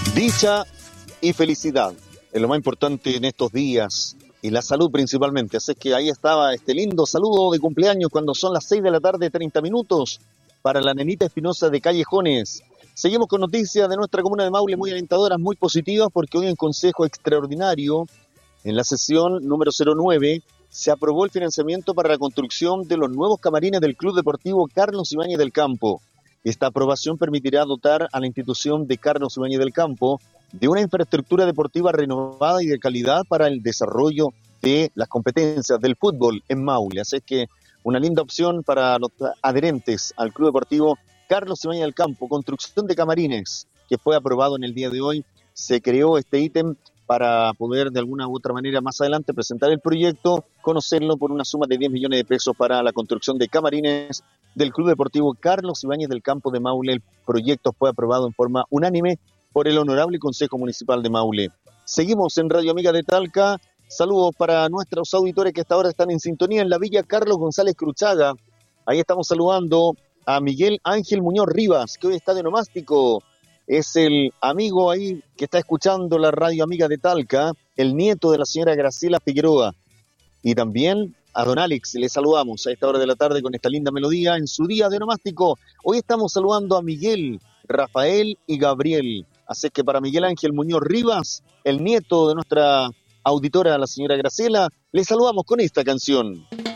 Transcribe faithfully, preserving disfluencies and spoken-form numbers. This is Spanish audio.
Dicha y felicidad es lo más importante en estos días, y la salud principalmente. Así que ahí estaba este lindo saludo de cumpleaños cuando son las seis de la tarde, treinta minutos, para la nenita Espinosa de Callejones. Seguimos con noticias de nuestra comuna de Maule muy alentadoras, muy positivas, porque hoy en Consejo Extraordinario, en la sesión número cero nueve, se aprobó el financiamiento para la construcción de los nuevos camarines del Club Deportivo Carlos Ibáñez del Campo. Esta aprobación permitirá dotar a la institución de Carlos Ibáñez del Campo de una infraestructura deportiva renovada y de calidad para el desarrollo de las competencias del fútbol en Maule. Así que una linda opción para los adherentes al Club Deportivo Carlos Ibáñez del Campo. Construcción de camarines, que fue aprobado en el día de hoy. Se creó este ítem para poder de alguna u otra manera más adelante presentar el proyecto, conocerlo por una suma de diez millones de pesos para la construcción de camarines del Club Deportivo Carlos Ibáñez del Campo de Maule. El proyecto fue aprobado en forma unánime por el Honorable Consejo Municipal de Maule. Seguimos en Radio Amiga de Talca. Saludos para nuestros auditores que hasta ahora están en sintonía en la Villa Carlos González Cruchaga. Ahí estamos saludando a Miguel Ángel Muñoz Rivas, que hoy está de nomástico. Es el amigo ahí que está escuchando la Radio Amiga de Talca, el nieto de la señora Graciela Figueroa. Y también a don Alex, le saludamos a esta hora de la tarde con esta linda melodía en su día de nomástico. Hoy estamos saludando a Miguel, Rafael y Gabriel. Así que para Miguel Ángel Muñoz Rivas, el nieto de nuestra auditora, la señora Graciela, le saludamos con esta canción.